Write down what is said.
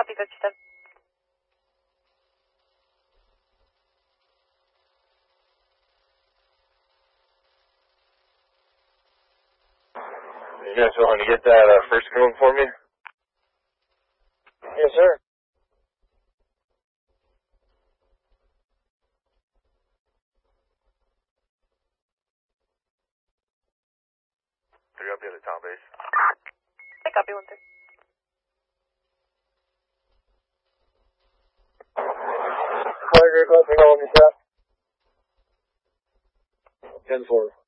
Copy, good, 7. You guys want to get that first going for me? Yes, sir. Three up, at town base. Okay, copy, 1-3. Tiger, let me know when you're set. 10-4.